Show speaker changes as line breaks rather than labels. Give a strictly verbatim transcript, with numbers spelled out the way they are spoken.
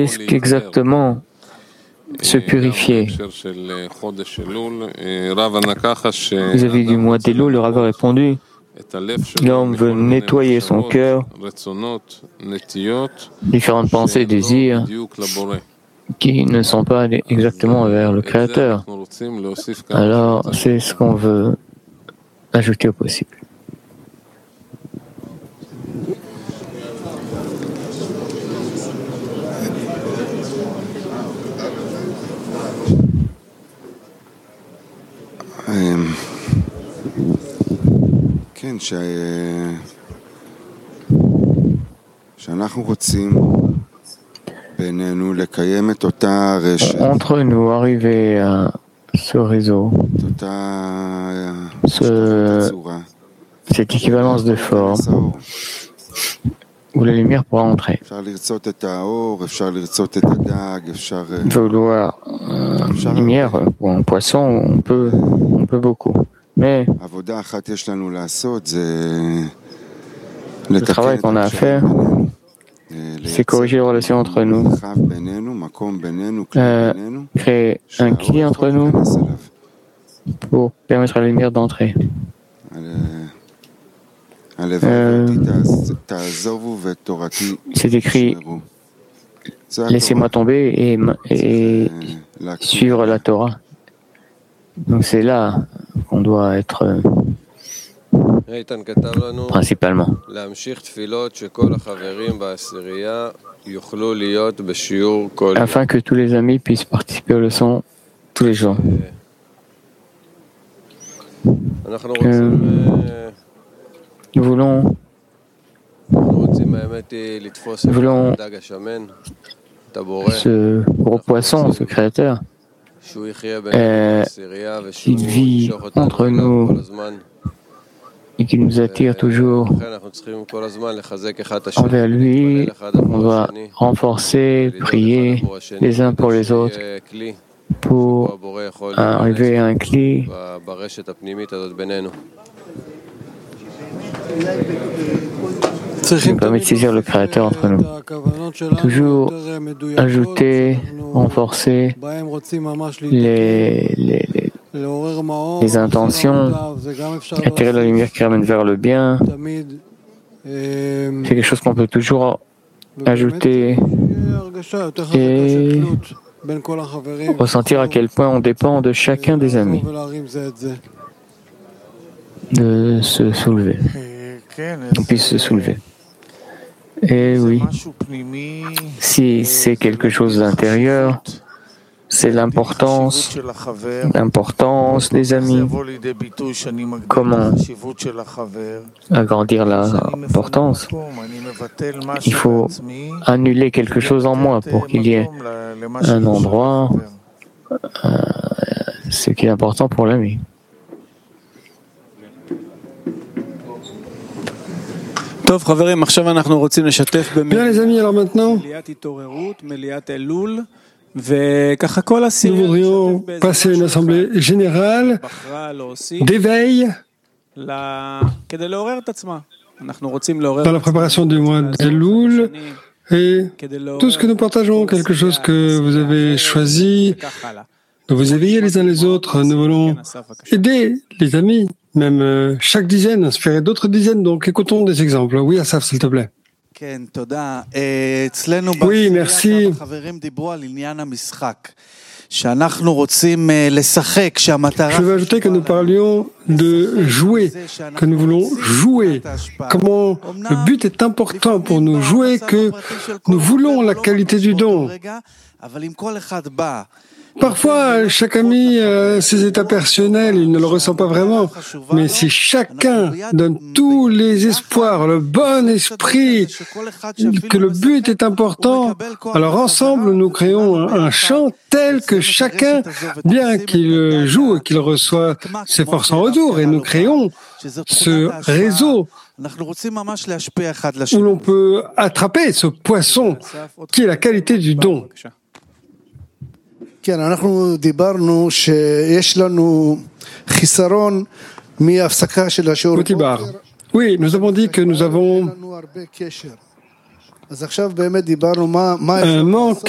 Qu'est-ce qu'exactement se purifier? Vis-à-vis du mois d'Elul, le Rav a répondu: l'homme veut nettoyer son cœur, différentes pensées, désirs, qui ne sont pas exactement vers le Créateur. Alors, c'est ce qu'on veut ajouter au possible. Entre nous, arriver à ce réseau, ce, cette équivalence de forme, où la lumière pourra entrer. Vouloir une lumière pour un poisson, on peut, on peut beaucoup. Mais le travail qu'on a à faire, c'est corriger les relations entre nous, euh, créer un cli entre nous pour permettre à la lumière d'entrer. Euh, c'est écrit: laissez-moi tomber et, et suivre la Torah. Donc c'est là qu'on doit être principalement. Afin que tous les amis puissent participer aux leçons tous les jours. Euh, nous voulons, nous voulons ce gros poisson, ce créateur, euh, qui vit entre nous et qui nous attire toujours envers lui. On doit renforcer, prier les uns pour les autres pour arriver à un cli qui nous permet de saisir le Créateur entre nous. Toujours ajouter, renforcer les, les, les, les intentions, attirer la lumière qui ramène vers le bien. C'est quelque chose qu'on peut toujours ajouter et ressentir à quel point on dépend de chacun des amis, de se soulever, qu'on puisse se soulever. Et oui, si c'est quelque chose d'intérieur, c'est l'importance, l'importance des amis. Comment agrandir l'importance? Il faut annuler quelque chose en moi pour qu'il y ait un endroit, euh, ce qui est important pour l'ami.
Bien les amis, alors maintenant, nous voudrions passer à une assemblée générale d'éveil dans la préparation du mois d'Elul et tout ce que nous partageons, quelque chose que vous avez choisi de vous éveiller les uns les autres. Nous voulons aider les amis, même euh, chaque dizaine, inspirer d'autres dizaines. Donc écoutons des exemples. Oui, Asaf, s'il te plaît. Oui, merci. Je veux ajouter que nous parlions de jouer, que nous voulons jouer. Comment le but est important pour nous, jouer, que nous voulons la qualité du don. Parfois, chaque ami a ses états personnels, il ne le ressent pas vraiment. Mais si chacun donne tous les espoirs, le bon esprit, que le but est important, alors ensemble nous créons un, un chant tel que chacun, bien qu'il joue et qu'il reçoit ses forces en retour, et nous créons ce réseau où l'on peut attraper ce poisson qui est la qualité du don. Motibar. Oui, nous avons dit que nous avons un manque